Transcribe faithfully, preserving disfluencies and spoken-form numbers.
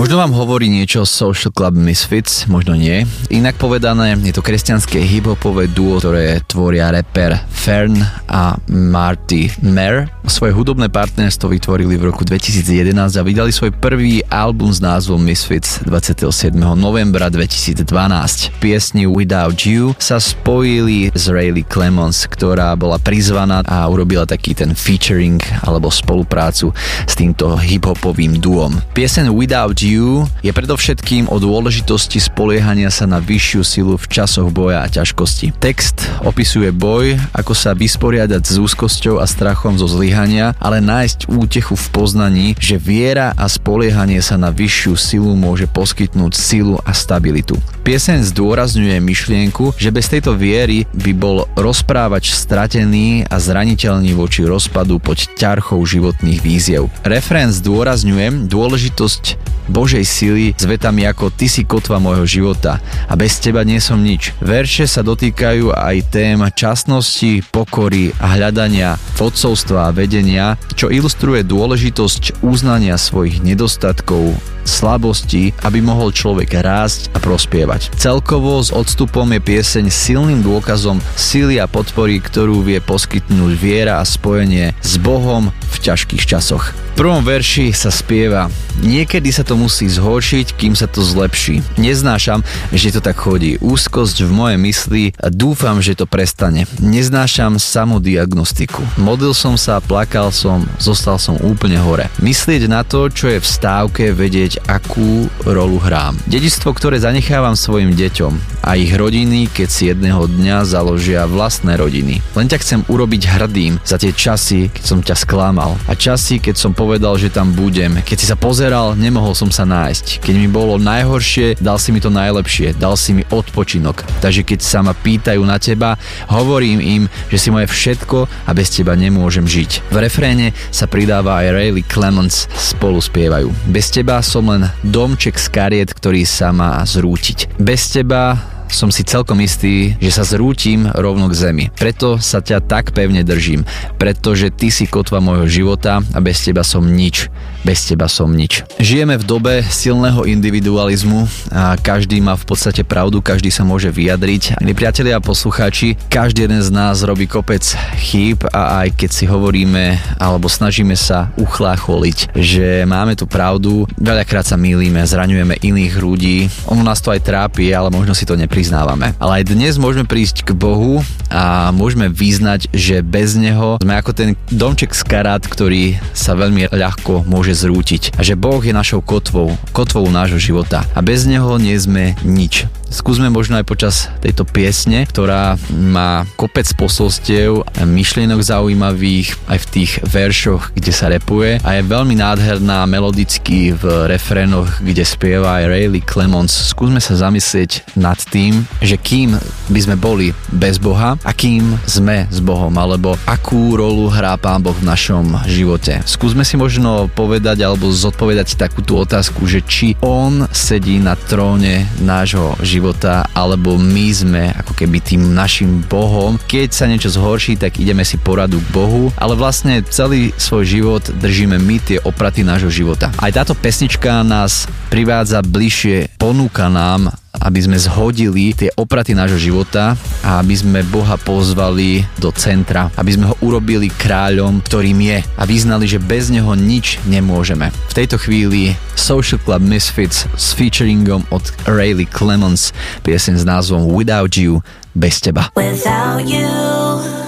Možno vám hovorí niečo Social Club Misfits, možno nie. Inak povedané, je to kresťanské hip-hopové duo, ktoré tvoria rapper Fern a Marty Mer. Svoje hudobné partnerstvo vytvorili v roku dvetisíc jedenásť a vydali svoj prvý album s názvom Misfits dvadsiateho siedmeho novembra dvetisícdvanásť. Piesni Without You sa spojili s Riley Clemons, ktorá bola prizvaná a urobila taký ten featuring alebo spoluprácu s týmto hip-hopovým duom. Pieseň Without You je predovšetkým o dôležitosti spoliehania sa na vyššiu silu v časoch boja a ťažkosti. Text opisuje boj, ako sa vysporiadať s úzkosťou a strachom zo zlyhania, ale nájsť útechu v poznaní, že viera a spoliehanie sa na vyššiu silu môže poskytnúť silu a stabilitu. Pieseň zdôrazňuje myšlienku, že bez tejto viery by bol rozprávač stratený a zraniteľný voči rozpadu pod ťarchou životných víziev. Refrén zdôrazňuje dôležitosť Božej sily s vetami ako ty si kotva môjho života a bez teba nie som nič. Verše sa dotýkajú aj tém častnosti, pokory a hľadania vodcovstva a vedenia, čo ilustruje dôležitosť uznania svojich nedostatkov, slabosti, aby mohol človek rásť a prospievať. Celkovo s odstupom je pieseň silným dôkazom sily a podpory, ktorú vie poskytnúť viera a spojenie s Bohom v ťažkých časoch. V prvom verši sa spieva: niekedy sa to musí zhoršiť, kým sa to zlepší. Neznášam, že to tak chodí. Úzkosť v mojej mysli a dúfam, že to prestane. Neznášam samodiagnostiku. Modlil som sa, plakal som, zostal som úplne hore. Myslieť na to, čo je v stávke, vedieť, akú rolu hrám. Dedičstvo, ktoré zanechávam svojim deťom a ich rodiny, keď si jedného dňa založia vlastné rodiny. Len ťa chcem urobiť hrdým za tie časy, keď som ťa sklamal a časy, keď som povedal, že tam budem. Keď si sa pozeral, nemohol som sa nájsť. Keď mi bolo najhoršie, dal si mi to najlepšie, dal si mi odpočinok. Takže keď sa ma pýtajú na teba, hovorím im, že si moje všetko a bez teba nemôžem žiť. V refréne sa pridáva aj Riley Clemons, spolu spievajú. Bez teba som len domček z kariet, ktorý sa má zrútiť. Bez teba som si celkom istý, že sa zrútim rovno k zemi. Preto sa ťa tak pevne držím, pretože ty si kotva môjho života a bez teba som nič. Bez teba som nič. Žijeme v dobe silného individualizmu a každý má v podstate pravdu, každý sa môže vyjadriť. Milí priatelia a poslucháči, každý jeden z nás robí kopec chýb a aj keď si hovoríme alebo snažíme sa uchlácholiť, že máme tu pravdu, veľakrát sa mýlime, zraňujeme iných ľudí. Ono nás to aj trápi, ale možno si to nepriznávame. Ale aj dnes môžeme prísť k Bohu a môžeme vyznať, že bez neho sme ako ten domček z karát, ktorý sa veľmi ľahko môže zrútiť. A že Boh je našou kotvou, kotvou nášho života. A bez neho nie sme nič. Skúsme možno aj počas tejto piesne, ktorá má kopec posolstiev, myšlienok zaujímavých aj v tých veršoch, kde sa rapuje a je veľmi nádherná melodicky v refrénoch, kde spieva aj Riley Clemons. Skúsme sa zamyslieť nad tým, že kým by sme boli bez Boha a kým sme s Bohom, alebo akú rolu hrá Pán Boh v našom živote. Skúsme si možno povedať alebo zodpovedať takúto otázku, že či On sedí na tróne nášho života, alebo my sme ako keby tým našim Bohom. Keď sa niečo zhorší, tak ideme si poradu k Bohu, ale vlastne celý svoj život držíme my tie opraty nášho života. Aj táto pesnička nás privádza bližšie, ponúka nám, aby sme zhodili tie opraty nášho života a aby sme Boha pozvali do centra, aby sme ho urobili kráľom, ktorým je a vyznali, že bez neho nič nemôžeme. V tejto chvíli Social Club Misfits s featuringom od Riley Clemons, pieseň s názvom Without You, bez teba. Without you